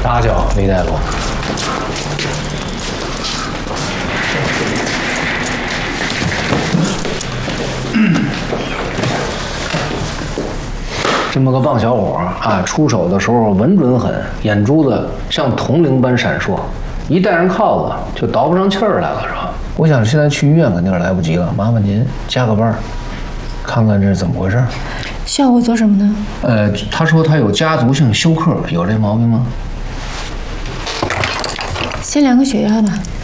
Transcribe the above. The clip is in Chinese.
啥脚，李大夫？这么个棒小伙啊，出手的时候稳准狠，眼珠子像铜铃般闪烁，一戴上铐子就倒不上气儿来了，是吧？我想现在去医院肯定是来不及了，麻烦您加个班，看看这是怎么回事。 需要我做什么呢？ 他说他有家族性休克，有这毛病吗？ 先量个血压吧。